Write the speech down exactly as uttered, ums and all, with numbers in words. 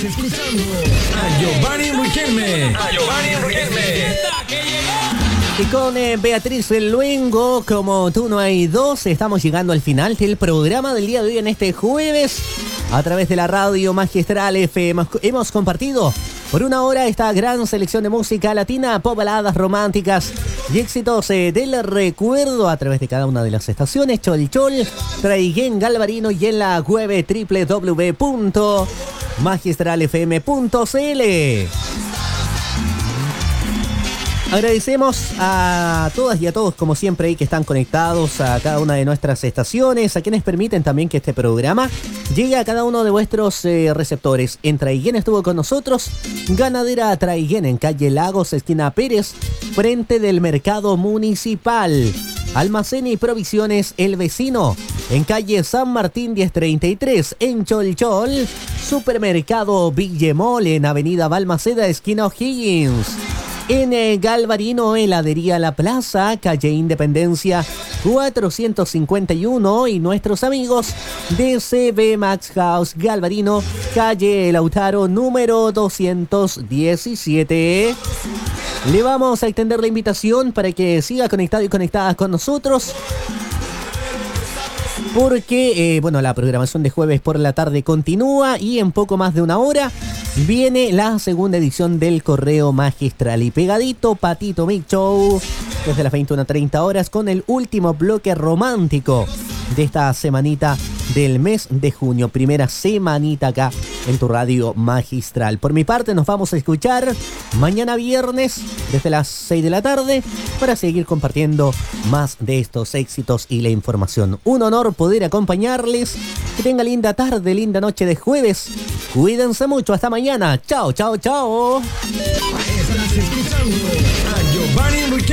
escuchando a Giovanni Riquelme. A Giovanni Riquelme. Y con eh, Beatriz Luengo, como tú no hay dos, estamos llegando al final del programa del día de hoy en este jueves. A través de la radio Magistral F M hemos compartido por una hora esta gran selección de música latina, pop, baladas románticas y éxitos eh, del recuerdo a través de cada una de las estaciones. Chol Chol, Traiguén, Galvarino y en la web doble u doble u doble u punto magistral f m punto c l. Agradecemos a todas y a todos, como siempre, ahí que están conectados a cada una de nuestras estaciones, a quienes permiten también que este programa llegue a cada uno de vuestros eh, receptores. En Traiguén estuvo con nosotros Ganadera Traiguén, en calle Lagos, esquina Pérez, frente del Mercado Municipal. Almacén y Provisiones El Vecino, en calle San Martín diez treinta y tres, en Cholchol. Supermercado Villemol, en avenida Balmaceda, esquina O'Higgins. En eh, Galvarino, heladería La Plaza, calle Independencia cuatrocientos cincuenta y uno. Y nuestros amigos de C B Max House Galvarino, calle Lautaro número doscientos diecisiete. Le vamos a extender la invitación para que siga conectado y conectada con nosotros, porque, eh, bueno, la programación de jueves por la tarde continúa y en poco más de una hora viene la segunda edición del Correo Magistral. Y pegadito, Patito Mix Show, desde las veintiuna treinta horas, con el último bloque romántico de esta semanita del mes de junio. Primera semanita acá en tu radio Magistral. Por mi parte, nos vamos a escuchar mañana viernes desde las seis de la tarde para seguir compartiendo más de estos éxitos y la información. Un honor poder acompañarles. Que tenga linda tarde, linda noche de jueves. Cuídense mucho. Hasta mañana. Chao, chao, chao. Estás escuchando